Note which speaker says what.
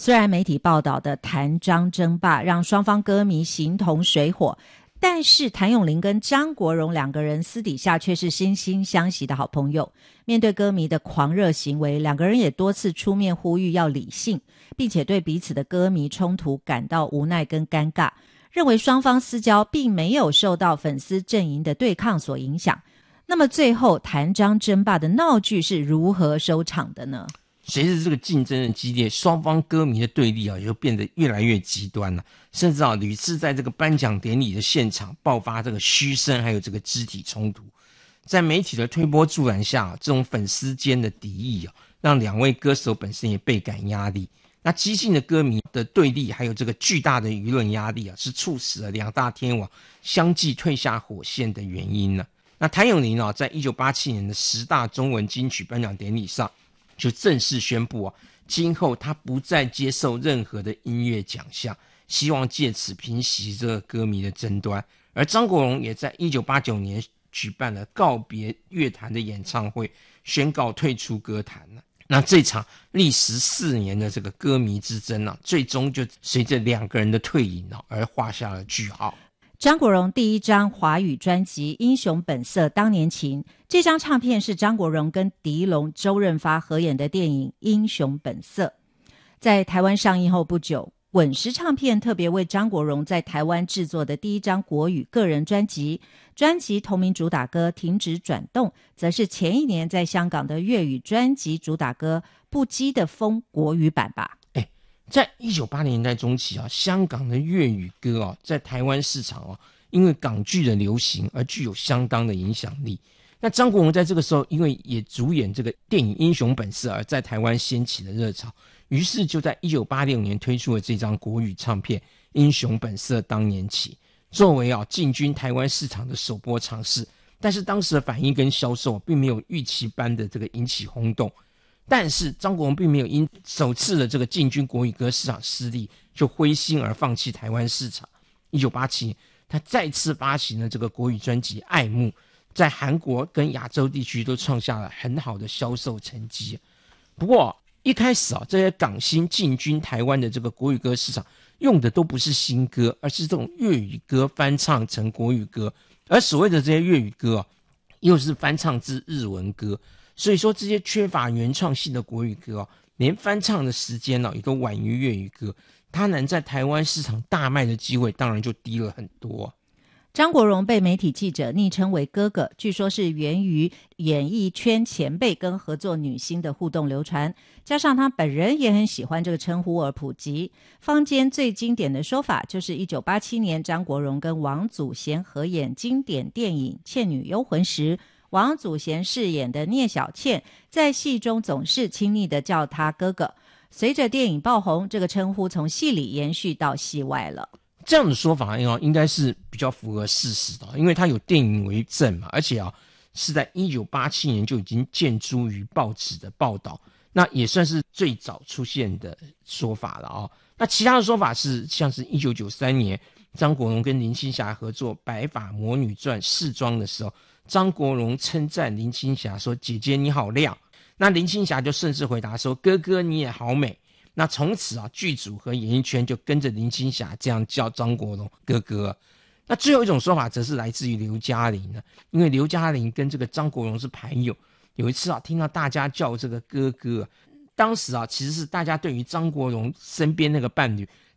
Speaker 1: 虽然媒体报道的谭张争霸让双方歌迷形同水火，但是谭咏麟跟张国荣两个人私底下却是惺惺相惜的好朋友。面对歌迷的狂热行为，两个人也多次出面呼吁要理性，并且对彼此的歌迷冲突感到无奈跟尴尬，认为双方私交并没有受到粉丝阵营的对抗所影响。那么最后谭张争霸的闹剧是如何收场的呢？
Speaker 2: 随着这个竞争的激烈，双方歌迷的对立也就变得越来越极端了，甚至屡次在这个颁奖典礼的现场爆发这个嘘声，还有这个肢体冲突。在媒体的推波助澜下，这种粉丝间的敌意让两位歌手本身也倍感压力。那激进的歌迷的对立，还有这个巨大的舆论压力是促使了两大天王相继退下火线的原因呢。那谭咏麟在1987年的10大中文金曲颁奖典礼上就正式宣布今后他不再接受任何的音乐奖项，希望借此平息这个歌迷的争端。而张国荣也在1989年举办了告别乐坛的演唱会，宣告退出歌坛了。那这场历时4年的这个歌迷之争最终就随着两个人的退隐而画下了句号。
Speaker 1: 张国荣第一张华语专辑《英雄本色当年情》，这张唱片是张国荣跟狄龙、周润发合演的电影《英雄本色》。在台湾上映后不久，滚石唱片特别为张国荣在台湾制作的第一张国语个人专辑，专辑同名主打歌《停止转动》则是前一年在香港的粤语专辑主打歌《不羁的风》国语版吧。
Speaker 2: 在1980年代中期香港的粤语歌在台湾市场因为港剧的流行而具有相当的影响力。那张国荣在这个时候因为也主演这个电影《英雄本色》而在台湾掀起了热潮，于是就在1986年推出了这张国语唱片《英雄本色当年情》，作为进军台湾市场的首波尝试。但是当时的反应跟销售并没有预期般的这个引起轰动。但是张国荣并没有因首次的这个进军国语歌市场失利就灰心而放弃台湾市场。1987年他再次发行了这个国语专辑《爱慕》，在韩国跟亚洲地区都创下了很好的销售成绩。不过一开始这些港星进军台湾的这个国语歌市场用的都不是新歌，而是这种粤语歌翻唱成国语歌，而所谓的这些粤语歌又是翻唱自日文歌。所以说这些缺乏原创性的国语歌连翻唱的时间也都晚于粤语歌，它能在台湾市场大卖的机会当然就低了很多。
Speaker 1: 张国荣被媒体记者昵称为哥哥，据说是源于演艺圈前辈跟合作女星的互动流传，加上他本人也很喜欢这个称呼而普及。坊间最经典的说法就是1987年张国荣跟王祖贤合演经典电影《倩女幽魂》时，王祖贤饰演的聂小倩在戏中总是亲昵地叫他哥哥。随着电影爆红，这个称呼从戏里延续到戏外了。
Speaker 2: 这样的说法应该是比较符合事实的，因为它有电影为证嘛，而且是在1987年就已经见诸于报纸的报道，那也算是最早出现的说法了那其他的说法是像是1993年张国荣跟林青霞合作《白发魔女传》试妆的时候，张国荣称赞林青霞说：“姐姐你好亮。”那林青霞就顺势回答说：“哥哥你也好美。”那从此剧组和演艺圈就跟着林青霞这样叫张国荣哥哥。那最后一种说法则是来自于刘嘉玲因为刘嘉玲跟这个张国荣是牌友，有一次听到大家叫这个哥哥，当时其实是大家对于张国荣身边那个伴侣